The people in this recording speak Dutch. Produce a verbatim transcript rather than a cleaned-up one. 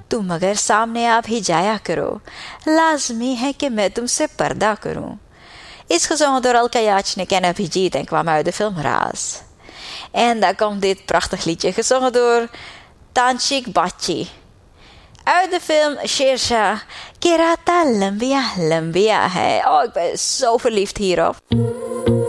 तुम मगर सामने आप ही जाया करो, लाजमी है कि मैं तुमसे पर्दा करूं. Is gezongen door Alka Yachnik en Abhijit en kwam uit de film Raas. En daar komt dit prachtig liedje, gezongen door Tanchik Bachi. Uit de film Shersha, Kirata Lambia Lambia. Oh, ik ben zo verliefd hierop.